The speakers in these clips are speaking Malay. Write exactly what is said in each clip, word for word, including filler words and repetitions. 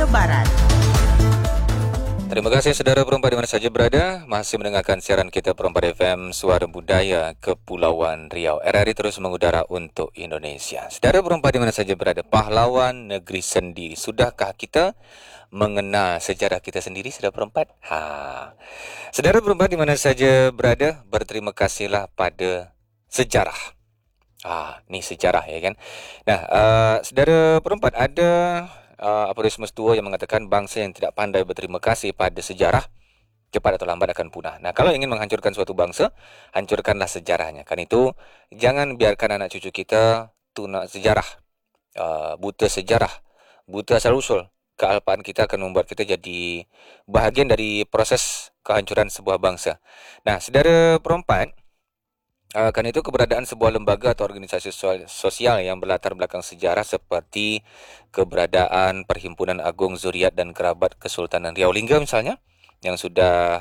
Barat. Terima kasih saudara perempat di mana saja berada. Masih mendengarkan siaran kita Perempat F M Suara Budaya Kepulauan Riau. R R I terus mengudara untuk Indonesia. Saudara perempat di mana saja berada, pahlawan negeri sendiri. Sudahkah kita mengenal sejarah kita sendiri, saudara perempat? Ha. Saudara perempat di mana saja berada, berterima kasihlah pada sejarah. Ah, ni sejarah ya kan. Nah, uh, saudara perempat, ada uh, aforisme tua yang mengatakan bangsa yang tidak pandai berterima kasih pada sejarah cepat atau lambat akan punah. Nah, kalau ingin menghancurkan suatu bangsa, hancurkanlah sejarahnya. Kan itu, jangan biarkan anak cucu kita tuna sejarah, uh, buta sejarah, buta asal-usul. Kealpaan kita akan membuat kita jadi bahagian dari proses kehancuran sebuah bangsa. Nah, saudara perempat, Uh, kan itu keberadaan sebuah lembaga atau organisasi sosial yang berlatar belakang sejarah seperti keberadaan Perhimpunan Agung Zuriat dan Kerabat Kesultanan Riau Lingga misalnya, yang sudah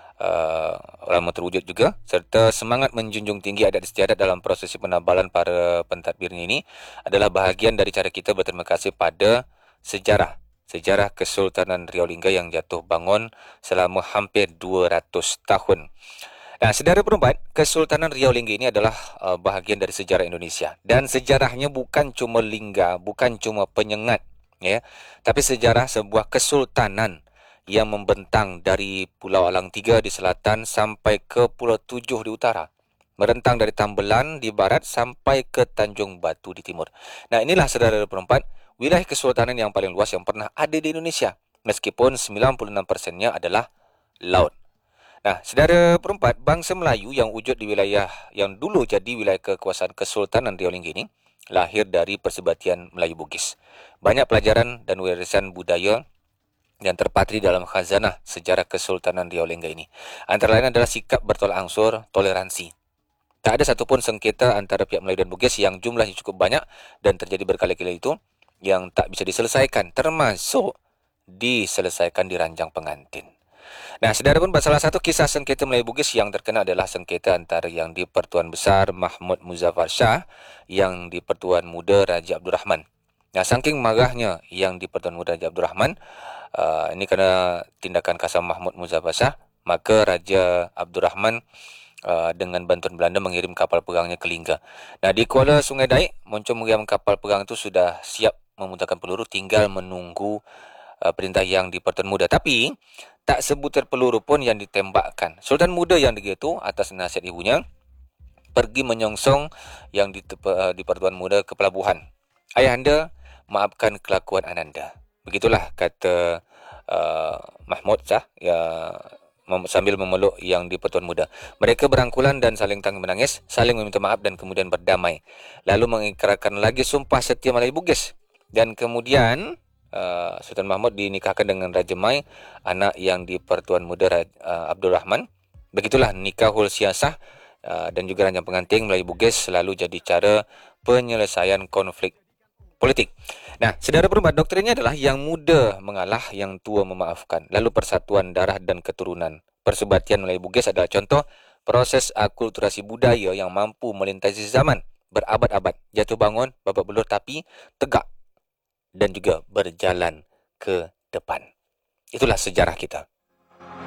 uh, lama terwujud juga, serta semangat menjunjung tinggi adat istiadat dalam prosesi penabalan para pentadbirnya ini adalah bahagian dari cara kita berterima kasih pada sejarah. Sejarah Kesultanan Riau Lingga yang jatuh bangun selama hampir dua ratus tahun. Nah, saudara perempat, Kesultanan Riau Lingga ini adalah uh, bahagian dari sejarah Indonesia. Dan sejarahnya bukan cuma lingga, bukan cuma penyengat, ya, tapi sejarah sebuah kesultanan yang membentang dari Pulau Alang Tiga di selatan sampai ke Pulau Tujuh di utara. Merentang dari Tambelan di barat sampai ke Tanjung Batu di timur. Nah, inilah saudara perempat, wilayah kesultanan yang paling luas yang pernah ada di Indonesia. Meskipun sembilan puluh enam persennya adalah laut. Nah, saudara perempat, bangsa Melayu yang wujud di wilayah yang dulu jadi wilayah kekuasaan Kesultanan Riau Lingga ini lahir dari Persebatian Melayu Bugis. Banyak pelajaran dan warisan budaya yang terpatri dalam khazanah sejarah Kesultanan Riau Lingga ini. Antara lain adalah sikap bertolak ansur, toleransi. Tak ada satupun sengketa antara pihak Melayu dan Bugis yang jumlahnya cukup banyak dan terjadi berkali-kali itu yang tak bisa diselesaikan, termasuk diselesaikan di ranjang pengantin. Nah, saudara pun, salah satu kisah sengketa Melayu Bugis yang terkenal adalah sengketa antara yang di-Pertuan Besar Mahmud Muzaffar Shah yang di-Pertuan Muda Raja Abdul Rahman. Nah, saking marahnya yang di-Pertuan Muda Raja Abdul Rahman, uh, ini kerana tindakan kasar Mahmud Muzaffar Shah, maka Raja Abdul Rahman uh, dengan bantuan Belanda mengirim kapal perangnya ke Lingga. Nah, di Kuala Sungai Daik, moncong meriam kapal perang itu sudah siap memuntahkan peluru, tinggal menunggu uh, perintah yang di-Pertuan Muda. Tapi tak sebutir peluru pun yang ditembakkan. Sultan muda yang begitu atas nasihat ibunya pergi menyongsong yang di, uh, di Pertuan Muda ke pelabuhan. Ayahanda, maafkan kelakuan Ananda. Begitulah kata uh, Mahmud Shah ya, mem- sambil memeluk yang di Pertuan Muda. Mereka berangkulan dan saling tangis menangis, saling meminta maaf dan kemudian berdamai. Lalu mengikrarkan lagi sumpah setia Melayu Bugis. Dan kemudian Uh, Sultan Mahmud dinikahkan dengan Raja Mai, anak yang di Pertuan Muda uh, Abdul Rahman. Begitulah nikahul siasah uh, dan juga ranjang pengantin Melayu Bugis selalu jadi cara penyelesaian konflik politik. Nah, saudara perempat, doktrinnya adalah yang muda mengalah, yang tua memaafkan. Lalu persatuan darah dan keturunan. Persebatian Melayu Bugis adalah contoh proses akulturasi budaya yang mampu melintasi zaman, berabad-abad, jatuh bangun, babak belur tapi tegak dan juga berjalan ke depan. Itulah sejarah kita.